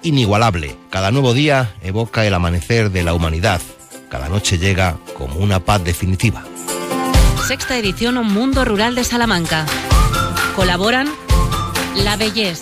inigualable. Cada nuevo día evoca el amanecer de la humanidad. Cada noche llega como una paz definitiva. Sexta edición Mundo Rural de Salamanca. Colaboran La Bellés,